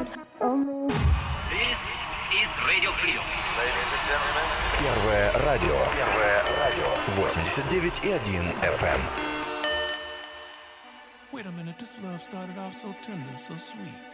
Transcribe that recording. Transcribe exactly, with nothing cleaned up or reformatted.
Первое радио. Первое радио. восемьдесят девять и один эф эм. Wait a minute, this love started off so tender, so sweet.